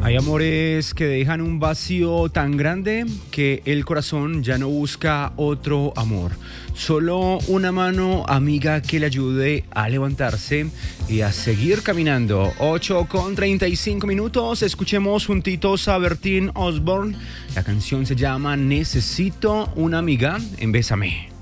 Hay amores que dejan un vacío tan grande que el corazón ya no busca otro amor. Solo una mano amiga que le ayude a levantarse y a seguir caminando. 8:35. Escuchemos juntitos a Bertín Osborne. La canción se llama Necesito una amiga en Bésame.